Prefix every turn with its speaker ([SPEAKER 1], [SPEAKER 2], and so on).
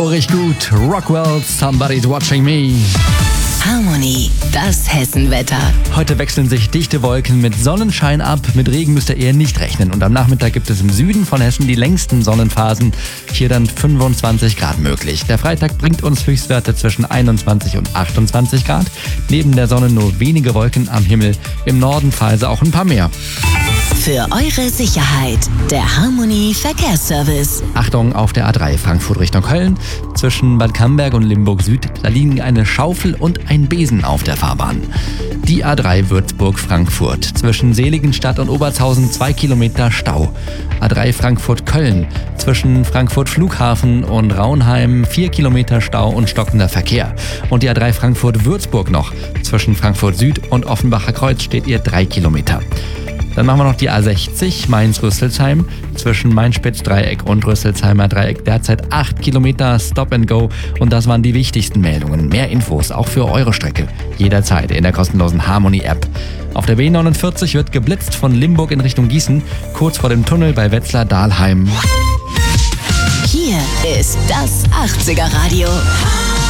[SPEAKER 1] Richtig gut. Rockwell, Somebody's Watching Me.
[SPEAKER 2] Harmony, das Hessenwetter.
[SPEAKER 1] Heute wechseln sich dichte Wolken mit Sonnenschein ab. Mit Regen müsst ihr eher nicht rechnen. Und am Nachmittag gibt es im Süden von Hessen die längsten Sonnenphasen. Hier dann 25 Grad möglich. Der Freitag bringt uns Höchstwerte zwischen 21 und 28 Grad. Neben der Sonne nur wenige Wolken am Himmel. Im Norden phasen auch ein paar mehr.
[SPEAKER 2] Für eure Sicherheit, der Harmony Verkehrsservice.
[SPEAKER 1] Achtung auf der A3 Frankfurt Richtung Köln. Zwischen Bad Camberg und Limburg Süd, da liegen eine Schaufel und ein Besen auf der Fahrbahn. Die A3 Würzburg-Frankfurt. Zwischen Seligenstadt und Obertshausen 2 Kilometer Stau. A3 Frankfurt-Köln. Zwischen Frankfurt Flughafen und Raunheim 4 Kilometer Stau und stockender Verkehr. Und die A3 Frankfurt-Würzburg noch. Zwischen Frankfurt Süd und Offenbacher Kreuz steht ihr 3 Kilometer. Dann machen wir noch die A60 Mainz-Rüsselsheim. Zwischen Main-Spitz-Dreieck und Rüsselsheimer Dreieck derzeit 8 Kilometer Stop and Go. Und das waren die wichtigsten Meldungen. Mehr Infos auch für eure Strecke. Jederzeit in der kostenlosen Harmony-App. Auf der B49 wird geblitzt von Limburg in Richtung Gießen. Kurz vor dem Tunnel bei Wetzlar-Dahlheim.
[SPEAKER 2] Hier ist das 80er Radio.